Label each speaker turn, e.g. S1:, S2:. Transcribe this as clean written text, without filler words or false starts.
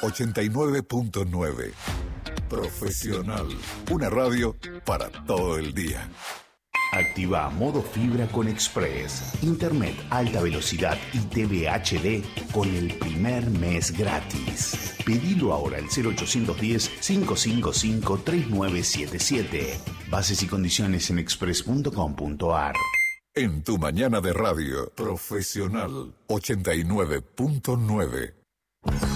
S1: 89.9. Profesional. Una radio para todo el día.
S2: Activa modo fibra con Express. Internet alta velocidad y TV HD con el primer mes gratis. Pedilo ahora al 0810-555-3977. Bases y condiciones en express.com.ar.
S1: En tu mañana de radio, Profesional 89.9.